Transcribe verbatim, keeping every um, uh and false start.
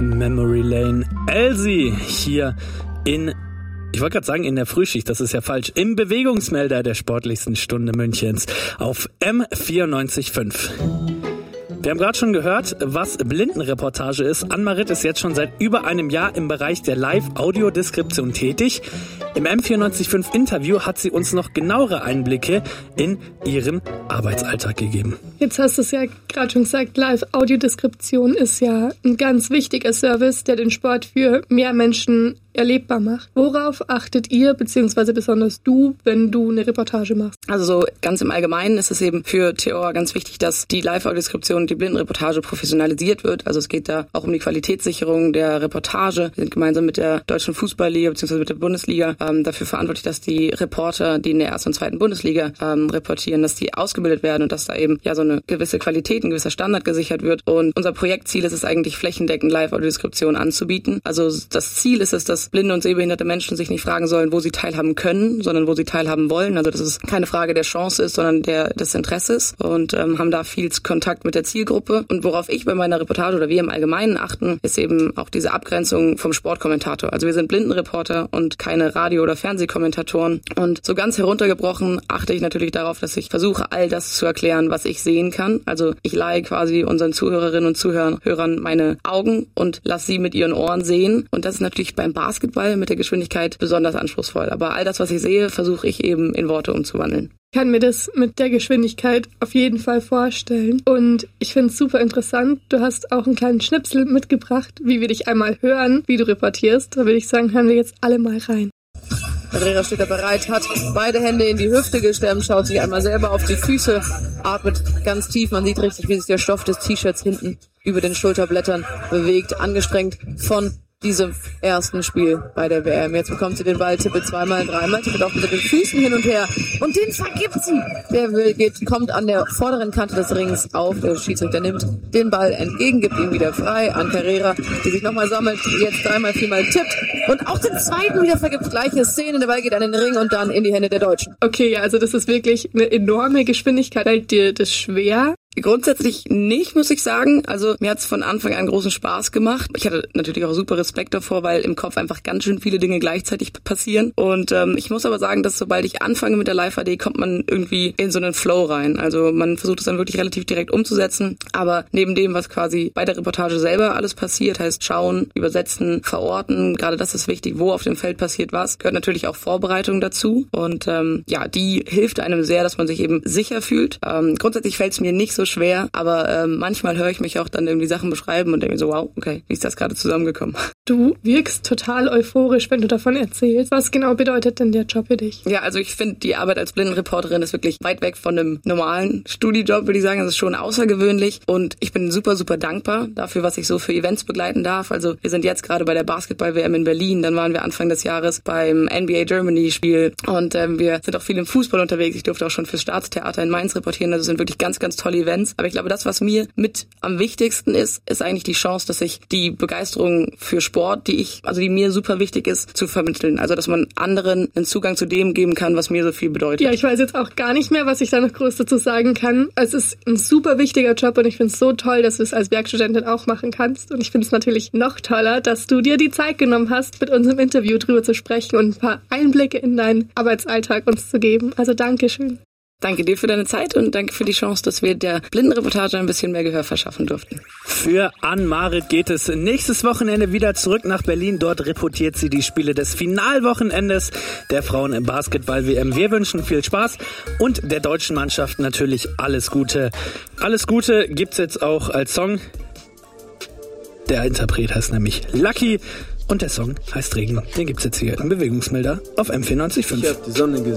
Memory Lane. Elsie hier in, ich wollte gerade sagen in der Frühschicht, das ist ja falsch, im Bewegungsmelder der sportlichsten Stunde Münchens auf M vierundneunzig Komma fünf. Wir haben gerade schon gehört, was Blindenreportage ist. Ann-Marit ist jetzt schon seit über einem Jahr im Bereich der Live-Audiodeskription tätig. Im M vierundneunzig Komma fünf Interview hat sie uns noch genauere Einblicke in ihren Arbeitsalltag gegeben. Jetzt hast du es ja gerade schon gesagt, Live-Audiodeskription ist ja ein ganz wichtiger Service, der den Sport für mehr Menschen erlebbar macht. Worauf achtet ihr, beziehungsweise besonders du, wenn du eine Reportage machst? Also so ganz im Allgemeinen ist es eben für T O R ganz wichtig, dass die Live-Audiodeskription, die Blindenreportage professionalisiert wird. Also es geht da auch um die Qualitätssicherung der Reportage. Wir sind gemeinsam mit der Deutschen Fußballliga bzw. mit der Bundesliga ähm, dafür verantwortlich, dass die Reporter, die in der ersten und zweiten Bundesliga ähm, reportieren, dass die ausgebildet werden und dass da eben ja so eine gewisse Qualität, ein gewisser Standard gesichert wird. Und unser Projektziel ist es eigentlich, flächendeckend Live-Audiodeskription anzubieten. Also das Ziel ist es, dass blinde und sehbehinderte Menschen sich nicht fragen sollen, wo sie teilhaben können, sondern wo sie teilhaben wollen. Also dass es keine Frage der Chance ist, sondern der des Interesses, und ähm, haben da viel Kontakt mit der Zielgruppe. Und worauf ich bei meiner Reportage oder wir im Allgemeinen achten, ist eben auch diese Abgrenzung vom Sportkommentator. Also wir sind Blindenreporter und keine Radio- oder Fernsehkommentatoren. Und so ganz heruntergebrochen achte ich natürlich darauf, dass ich versuche, all das zu erklären, was ich sehen kann. Also ich leihe quasi unseren Zuhörerinnen und Zuhörern meine Augen und lasse sie mit ihren Ohren sehen. Und das ist natürlich beim Basketball mit der Geschwindigkeit besonders anspruchsvoll. Aber all das, was ich sehe, versuche ich eben in Worte umzuwandeln. Ich kann mir das mit der Geschwindigkeit auf jeden Fall vorstellen. Und ich finde es super interessant. Du hast auch einen kleinen Schnipsel mitgebracht, wie wir dich einmal hören, wie du reportierst. Da würde ich sagen, hören wir jetzt alle mal rein. Carrera steht da bereit, hat beide Hände in die Hüfte gestemmt, schaut sich einmal selber auf die Füße, atmet ganz tief. Man sieht richtig, wie sich der Stoff des T-Shirts hinten über den Schulterblättern bewegt, angestrengt von diesem ersten Spiel bei der W M. Jetzt bekommt sie den Ball, tippet zweimal, dreimal, tippet auch mit den Füßen hin und her und den vergibt sie. Der will, geht, kommt an der vorderen Kante des Rings auf. Der Schiedsrichter nimmt den Ball entgegen, gibt ihn wieder frei an Carrera, die sich nochmal sammelt, jetzt dreimal, viermal tippt und auch den zweiten wieder vergibt. Gleiche Szene, der Ball geht an den Ring und dann in die Hände der Deutschen. Okay, ja, also das ist wirklich eine enorme Geschwindigkeit. Fällt dir das schwer? Grundsätzlich nicht, muss ich sagen. Also mir hat es von Anfang an großen Spaß gemacht. Ich hatte natürlich auch super Respekt davor, weil im Kopf einfach ganz schön viele Dinge gleichzeitig passieren. Und ähm, ich muss aber sagen, dass sobald ich anfange mit der Live-A D, kommt man irgendwie in so einen Flow rein. Also man versucht es dann wirklich relativ direkt umzusetzen. Aber neben dem, was quasi bei der Reportage selber alles passiert, heißt schauen, übersetzen, verorten, gerade das ist wichtig, wo auf dem Feld passiert was, gehört natürlich auch Vorbereitung dazu. Und ähm, ja, die hilft einem sehr, dass man sich eben sicher fühlt. Ähm, grundsätzlich fällt es mir nicht so schwer, aber ähm, manchmal höre ich mich auch dann irgendwie Sachen beschreiben und denke mir so, wow, okay, wie ist das gerade zusammengekommen? Du wirkst total euphorisch, wenn du davon erzählst. Was genau bedeutet denn der Job für dich? Ja, also ich finde, die Arbeit als Blindenreporterin ist wirklich weit weg von einem normalen Studiojob, würde ich sagen. Das ist schon außergewöhnlich und ich bin super, super dankbar dafür, was ich so für Events begleiten darf. Also wir sind jetzt gerade bei der Basketball-W M in Berlin, dann waren wir Anfang des Jahres beim N B A Germany-Spiel und ähm, wir sind auch viel im Fußball unterwegs. Ich durfte auch schon fürs Staatstheater in Mainz reportieren. Also es sind wirklich ganz, ganz tolle Events. Aber ich glaube, das, was mir mit am wichtigsten ist, ist eigentlich die Chance, dass ich die Begeisterung für Sport, die ich, also die mir super wichtig ist, zu vermitteln. Also, dass man anderen einen Zugang zu dem geben kann, was mir so viel bedeutet. Ja, ich weiß jetzt auch gar nicht mehr, was ich da noch groß dazu sagen kann. Es ist ein super wichtiger Job und ich finde es so toll, dass du es als Werkstudentin auch machen kannst. Und ich finde es natürlich noch toller, dass du dir die Zeit genommen hast, mit uns im Interview drüber zu sprechen und ein paar Einblicke in deinen Arbeitsalltag uns zu geben. Also Dankeschön. Danke dir für deine Zeit und danke für die Chance, dass wir der Blindenreportage ein bisschen mehr Gehör verschaffen durften. Für Ann-Marit geht es nächstes Wochenende wieder zurück nach Berlin. Dort reportiert sie die Spiele des Finalwochenendes der Frauen im Basketball-W M. Wir wünschen viel Spaß und der deutschen Mannschaft natürlich alles Gute. Alles Gute gibt's jetzt auch als Song. Der Interpret heißt nämlich Lucky und der Song heißt Regen. Den gibt's jetzt hier im Bewegungsmelder auf M vierundneunzig Komma fünf.